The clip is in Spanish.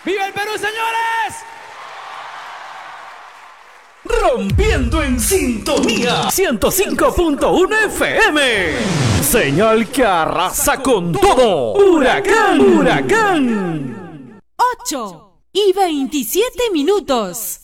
¡Viva el Perú, señores! Rompiendo en sintonía 105.1 FM. Señal que arrasa con todo. Huracán, huracán. 8:27.